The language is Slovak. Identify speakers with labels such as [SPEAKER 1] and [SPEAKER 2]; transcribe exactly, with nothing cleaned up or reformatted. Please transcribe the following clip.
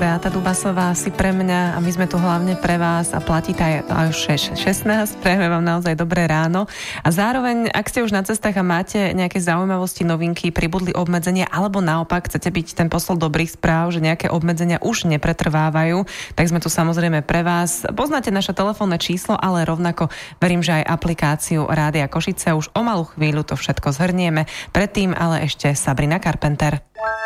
[SPEAKER 1] Beata Dubasová, si pre mňa a my sme tu hlavne pre vás a platí to aj až šestnásť. Prejme vám naozaj dobré ráno. A zároveň, ak ste už na cestách a máte nejaké zaujímavosti, novinky, pribudli obmedzenia, alebo naopak chcete byť ten posol dobrých správ, že nejaké obmedzenia už nepretrvávajú, tak sme tu samozrejme pre vás. Poznáte naše telefónne číslo, ale rovnako verím, že aj aplikáciu Rádia Košice. Už o malú chvíľu to všetko zhrnieme. Predtým ale ešte Sabrina Carpenter.